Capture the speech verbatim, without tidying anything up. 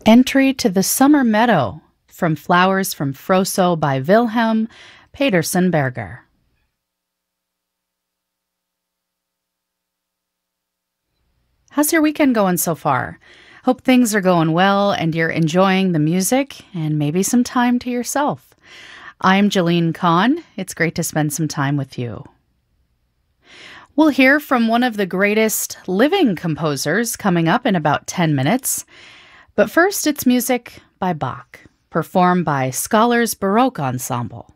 Entry to the Summer Meadow from Flowers from Froso by Wilhelm Petersen Berger. How's your weekend going so far? Hope things are going well and you're enjoying the music and maybe some time to yourself. I'm Jolene Kahn. It's great to spend some time with you. We'll hear from one of the greatest living composers coming up in about ten minutes. But first, it's music by Bach, performed by Scholars Baroque Ensemble.